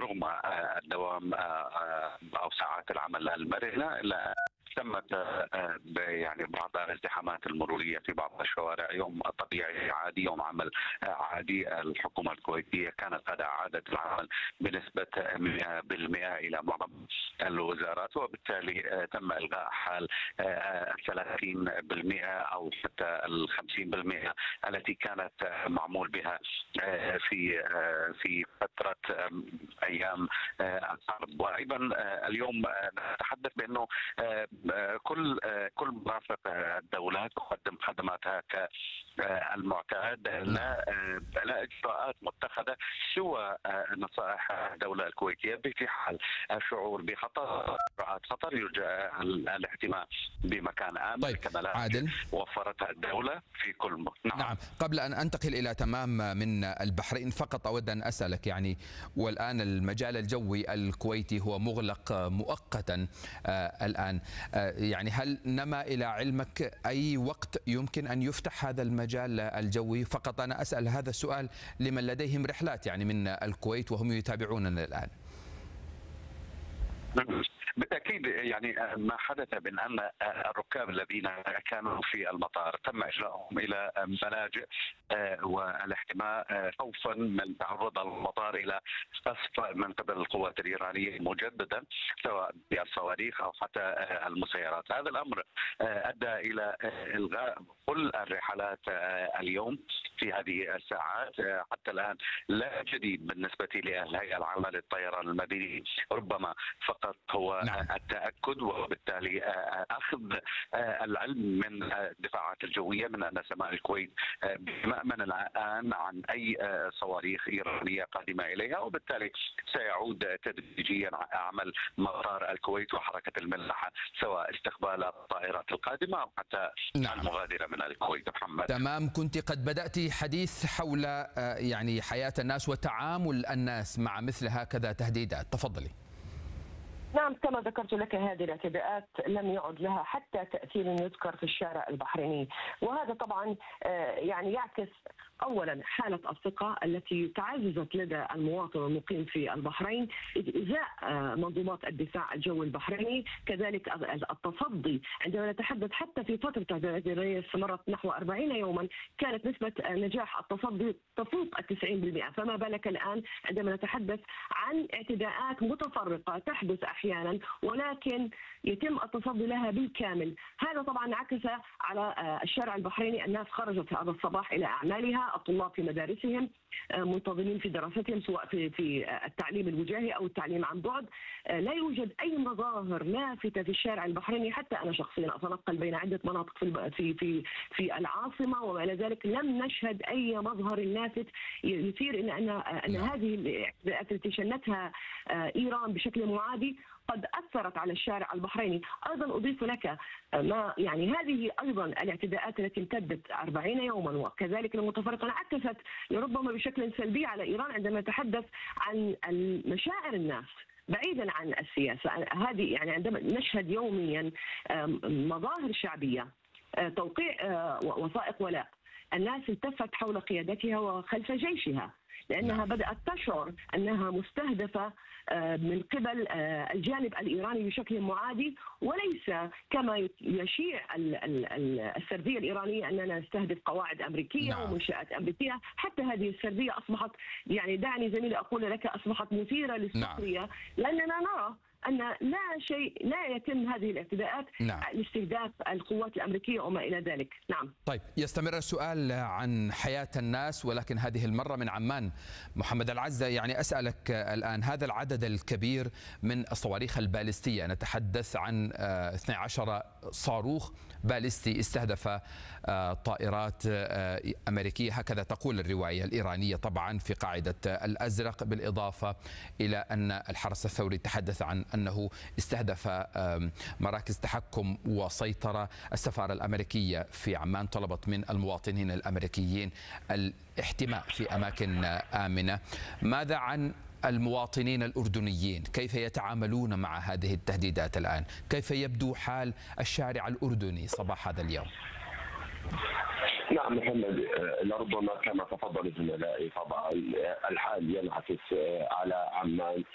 يوم الدوام أو ساعات العمل المرنة، تمت يعني بعض الازدحامات المروريه في بعض الشوارع. يوم طبيعي عادي، يوم عمل عادي، الحكومه الكويتيه كانت قد اعادت العمل بنسبه 100% الى معظم الوزارات، وبالتالي تم الغاء حال 30% او حتى ال 50% التي كانت معمول بها في فتره ايام الحرب. وايضا اليوم نتحدث بانه كل مرافق الدولة تقدم خدماتها كالمعتاد، لا إجراءات متخذة سوى نصائح الدولة الكويتية في حال الشعور بخطر يرجى الاهتمام بمكان آمن. طيب عادل، وفرتها الدولة في كل نعم. قبل أن أنتقل إلى تمام من البحرين فقط أود أن أسألك يعني، والآن المجال الجوي الكويتي هو مغلق مؤقتا الآن، يعني هل نما إلى علمك أي وقت يمكن أن يفتح هذا المجال الجوي؟ فقط أنا أسأل هذا السؤال لمن لديهم رحلات يعني من الكويت وهم يتابعوننا الآن. بالتأكيد يعني ما حدث من أن الركاب الذين كانوا في المطار تم إجلاءهم إلى ملاجئ والاحتماء خوفا من تعرض المطار إلى قصف من قبل القوات الإيرانية مجددا، سواء بالصواريخ أو حتى المسيرات. هذا الأمر أدى إلى إلغاء كل الرحلات اليوم في هذه الساعات. حتى الآن لا جديد بالنسبة للهيئة العامة للطيران المدني، ربما فقط هو التأكد وبالتالي أخذ العلم من الدفاعات الجوية من أن سماء الكويت مأمن الآن عن أي صواريخ إيرانية قادمة إليها، وبالتالي سيعود تدريجيا عمل مطار الكويت وحركة الملاحة، سواء استقبال الطائرات القادمة أو حتى المغادرة من الكويت. محمد، تمام. كنت قد بدأت حديث حول يعني حياة الناس وتعامل الناس مع مثل هكذا تهديدات، تفضلي. نعم، كما ذكرت لك هذه الاعتداءات لم يعد لها حتى تأثير يذكر في الشارع البحريني، وهذا طبعا يعني يعكس اولا حاله الثقه التي تعززت لدى المواطن المقيم في البحرين ازاء منظومات الدفاع الجوي البحريني، كذلك التصدي. عندما نتحدث حتى في فتره التهديديه استمرت نحو 40 يوما كانت نسبه نجاح التصدي تفوق 90%، فما بالك الان عندما نتحدث عن اعتداءات متفرقه تحدث احيانا ولكن يتم التصدي لها بالكامل. هذا طبعا عكس على الشارع البحريني، الناس خرجت هذا الصباح الى اعمالها، الطلاب في مدارسهم منتظمين في دراستهم سواء في التعليم الوجاهي او التعليم عن بعد. لا يوجد اي مظاهر لافته في الشارع البحريني، حتى انا شخصيا اتنقل بين عده مناطق في العاصمه وما الى ذلك، لم نشهد اي مظهر لافت يثير ان هذه الاعتداءات التي شنتها ايران بشكل معادي قد أثرت على الشارع البحريني. أيضا أضيف لك ما يعني هذه أيضا الاعتداءات التي امتدت 40 يوما وكذلك المتفرقة انعكست لربما بشكل سلبي على إيران عندما نتحدث عن مشاعر الناس بعيدا عن السياسة. هذه يعني عندما نشهد يوميا مظاهر شعبية، توقيع وثائق ولاء، الناس التفت حول قيادتها وخلف جيشها لأنها بدأت تشعر أنها مستهدفة من قبل الجانب الإيراني بشكل معادي، وليس كما يشيع السردية الإيرانية أننا نستهدف قواعد أمريكية ومنشآت أمريكية. حتى هذه السردية أصبحت يعني دعني زميلي أقول لك أصبحت مثيرة للسخرية، لأننا نرى أن لا يتم هذه الاعتداءات لاستهداف القوات الأمريكية وما إلى ذلك. نعم. طيب، يستمر السؤال عن حياة الناس ولكن هذه المرة من عمان. محمد العزة، يعني أسألك الآن، هذا العدد الكبير من الصواريخ البالستية، نتحدث عن 12 صاروخ بالستي استهدف طائرات أمريكية، هكذا تقول الرواية الإيرانية طبعا في قاعدة الأزرق، بالإضافة إلى أن الحرس الثوري تحدث عن أنه استهدف مراكز تحكم وسيطرة. السفارة الأمريكية في عمان طلبت من المواطنين الأمريكيين الاحتماء في أماكن آمنة. ماذا عن المواطنين الأردنيين؟ كيف يتعاملون مع هذه التهديدات الآن؟ كيف يبدو حال الشارع الأردني صباح هذا اليوم؟ نعم محمد، لربما كما تفضل زملائي طبعا الحال ينعكس على عمان